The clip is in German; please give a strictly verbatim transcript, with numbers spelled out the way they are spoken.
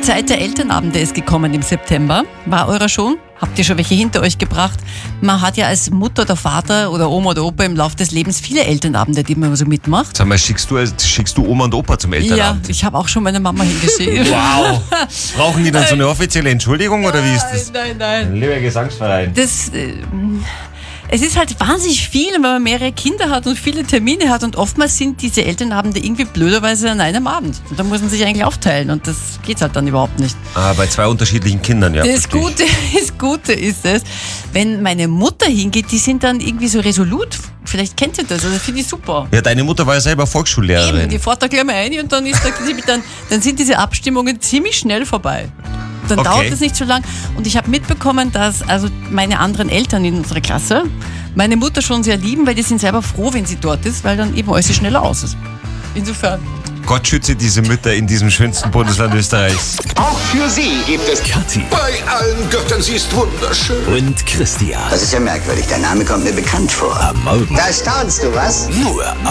Zeit der Elternabende ist gekommen im September. War eurer schon? Habt ihr schon welche hinter euch gebracht? Man hat ja als Mutter oder Vater oder Oma oder Opa im Laufe des Lebens viele Elternabende, die man so mitmacht. Sag mal, schickst du, schickst du Oma und Opa zum Ja, Elternabend? ich habe auch schon meine Mama hingeschickt. Wow! Brauchen die dann so eine offizielle Entschuldigung oder wie ist das? Nein, nein, nein. Lieber Gesangsverein. Das, äh, es ist halt wahnsinnig viel, wenn man mehrere Kinder hat und viele Termine hat und oftmals sind diese Elternabende irgendwie blöderweise an einem Abend. Und da muss man sich eigentlich aufteilen und das geht halt dann überhaupt nicht. Ah, bei zwei unterschiedlichen Kindern, ja. Das verstehe ich. Gute, das Gute ist es, wenn meine Mutter hingeht, die sind dann irgendwie so resolut. Vielleicht kennt ihr das, also finde ich super. Ja, deine Mutter war ja selber Volksschullehrerin. Eben, die fährt da gleich mal ein und dann, ist da, dann, dann sind diese Abstimmungen ziemlich schnell vorbei. Dann Okay. dauert es nicht so lang. Und ich habe mitbekommen, dass also meine anderen Eltern in unserer Klasse meine Mutter schon sehr lieben, weil die sind selber froh, wenn sie dort ist, weil dann eben alles schneller aus ist. Insofern. Gott schütze diese Mütter in diesem schönsten Bundesland Österreichs. Auch für Sie gibt es Kathi bei allen Göttern, sie ist wunderschön. und Christian. Das ist ja merkwürdig. Der Name kommt mir bekannt vor. Am Morgen Da staunst du, was? nur